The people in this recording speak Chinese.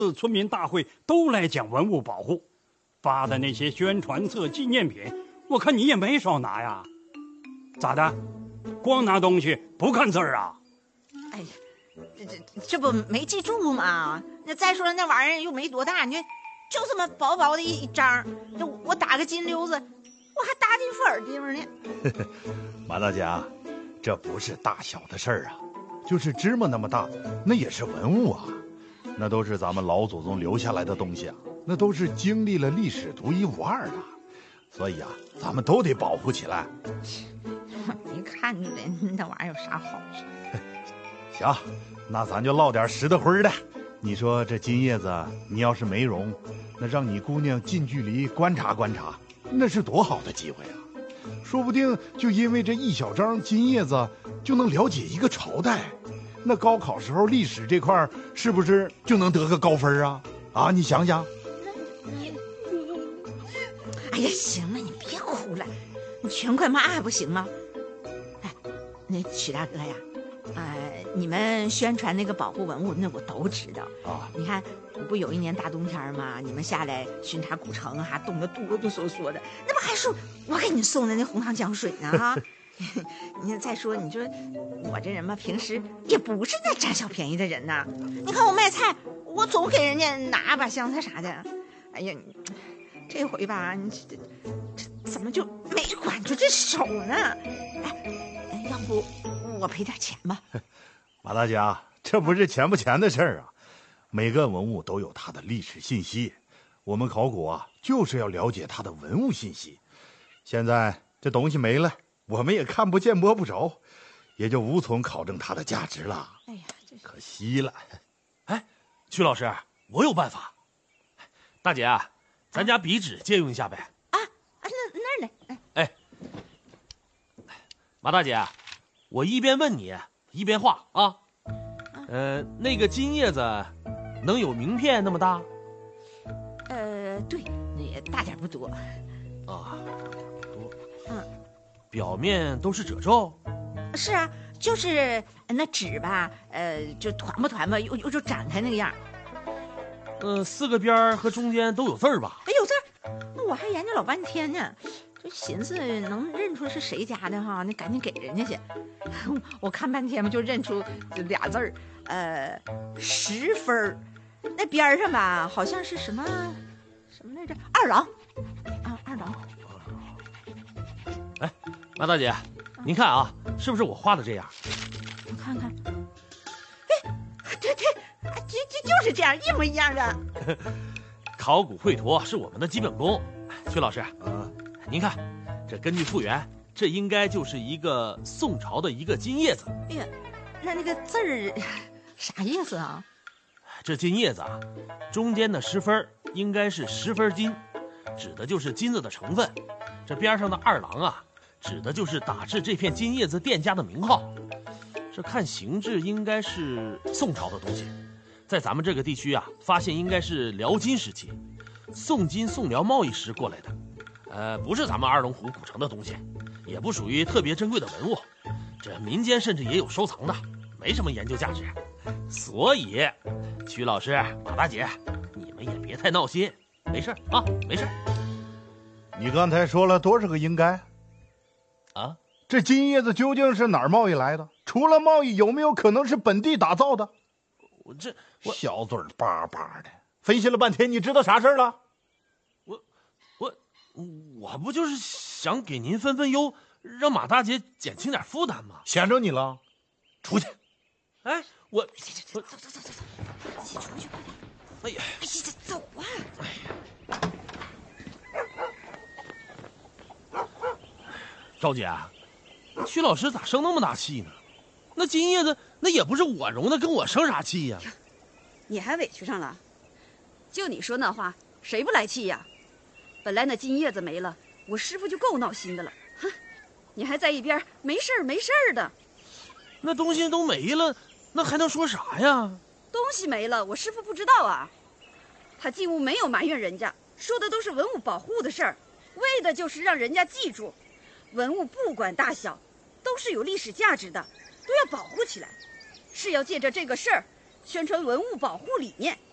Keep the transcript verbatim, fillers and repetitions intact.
次村民大会都来讲文物保护，发的那些宣传册、纪念品，我看你也没少拿呀。咋的？光拿东西不看字儿啊？ 哎呀，这这这不没记住吗？那再说了，那玩意儿又没多大，你就这么薄薄的一张，这我打个金溜子，我还搭进副耳钉呢。 马大姐，这不是大小的事儿啊，就是芝麻那么大，那也是文物啊，那都是咱们老祖宗留下来的东西啊，那都是经历了历史独一无二的，所以啊，咱们都得保护起来。 你看你人那玩意儿有啥好处？ 行，那咱就唠点实的灰的。你说这金叶子，你要是没容，那让你姑娘近距离观察观察，那是多好的机会啊！说不定就因为这一小张金叶子，就能了解一个朝代。那高考时候历史这块是不是就能得个高分啊？啊，你想想。 你，哎呀，行了，你别哭了，你全快骂还不行吗？哎，那曲大哥呀。呃，你们宣传那个保护文物，那我都知道啊。你看，不有一年大冬天嘛，你们下来巡查古城，还冻得哆哆嗦嗦的，那不还说我给你送的那红糖姜水呢哈？你再说，你说我这人嘛，平时也不是那占小便宜的人呐。你看我卖菜，我总给人家拿把香菜啥的。哎呀，这回吧，你这这怎么就没管住这手呢？哎，要不我赔点钱吧。 马大姐，这不是钱不钱的事儿啊，每个文物都有它的历史信息，我们考古啊就是要了解它的文物信息。现在这东西没了，我们也看不见摸不着，也就无从考证它的价值了。 哎呀，这可惜了。 哎，曲老师，我有办法。大姐啊，咱家笔纸借用一下呗。 啊啊，那那儿来。 哎，马大姐，我一边问你一边画啊。呃，那个金叶子能有名片那么大？ 呃，对，也大点不多。 啊，多。嗯，表面都是褶皱。 是啊，就是那纸吧，呃，就团吧团吧，又又就展开那个样。 呃，四个边和中间都有字儿吧？ 哎，有字儿，那我还研究老半天呢。就寻思能认出是谁家的哈，那赶紧给人家去。我看半天嘛，就认出俩字儿，呃，十分儿。那边上吧，好像是什么什么来着？二郎啊，二郎。 哎，马大姐，您看啊，是不是我画的这样？ 我看看。哎，对对，就就就是这样，一模一样的。 考古绘图是我们的基本功，薛老师。 嗯。 您看，这根据复原，这应该就是一个宋朝的一个金叶子。 哎呀，那那个字儿啥意思啊？ 这金叶子啊，中间的十分应该是十分金，指的就是金子的成分。这边上的二郎啊，指的就是打制这片金叶子店家的名号。这看形制应该是宋朝的东西，在咱们这个地区啊，发现应该是辽金时期，宋金宋辽贸易时过来的。呃，不是咱们二龙湖古城的东西，也不属于特别珍贵的文物，这民间甚至也有收藏的，没什么研究价值。所以，曲老师、马大姐，你们也别太闹心，没事啊，没事。 你刚才说了多少个应该？ 啊， 这金叶子究竟是哪儿贸易来的？除了贸易，有没有可能是本地打造的？ 我这我小嘴巴巴的，分析了半天，你知道啥事了？ 我不就是想给您分分忧，让马大姐减轻点负担吗？ 闲着你了，出去！ 哎，我走走走走走走，一起出去快点！ 哎呀， 哎呀，走啊！ 哎呀，赵姐，曲老师咋生那么大气呢？那金叶子那也不是我容的，跟我生啥气呀？ 你还委屈上了？就你说那话，谁不来气呀？本来那金叶子没了，我师傅就够闹心的了。哼，你还在一边没事儿没事儿的。 那东西都没了，那还能说啥呀？ 东西没了，我师傅不知道啊。他进屋没有埋怨人家，说的都是文物保护的事儿，为的就是让人家记住，文物不管大小，都是有历史价值的，都要保护起来，是要借着这个事儿宣传文物保护理念。